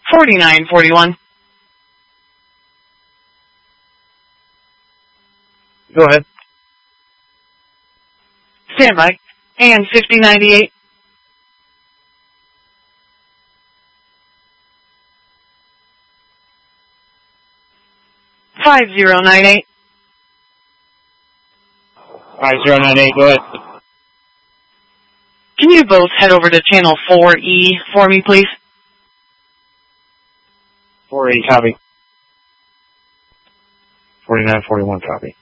4941. Go ahead. Standby. And 5098. $5098. 5098, go ahead. Can you both head over to channel 4E for me, please? 4E, copy. 4941, copy.